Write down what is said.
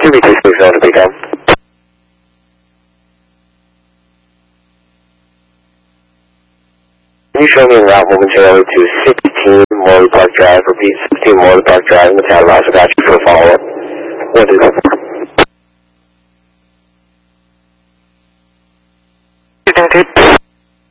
2B26 zone to become. Can you show me en route momentarily to 16 Morley Park Drive? Repeat, 16 Morley Park Drive, Metallica, got you for a follow-up. 1-2.